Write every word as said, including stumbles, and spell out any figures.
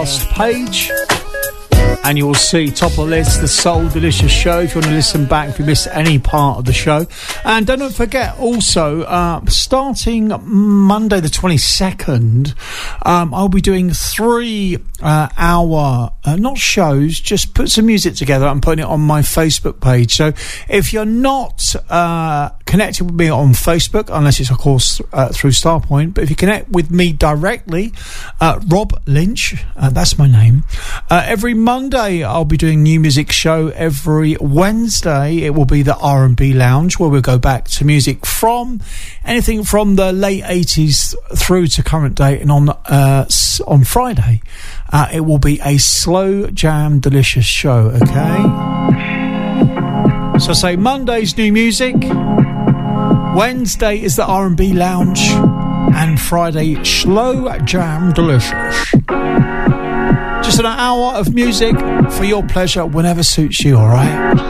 page, and you will see top of the list the Soul Delicious Show if you want to listen back if you missed any part of the show. And don't forget also, uh, starting Monday the twenty-second, um, I'll be doing three uh, hour uh, not shows, just put some music together and putting it on my Facebook page. So if you're not uh, connected with me on Facebook, unless it's of course uh, through Starpoint, but if you connect with me directly, uh, Rob Lynch, uh, that's my name. Uh, every Monday I'll be doing new music show. Every Wednesday it will be the R and B Lounge, where we'll go back to music from anything from the late eighties through to current day. And on uh, on Friday uh, it will be a slow jam delicious show. Okay, so say Monday's new music, Wednesday is the R and B Lounge, and Friday slow jam delicious. Just an hour of music for your pleasure whenever suits you, alright?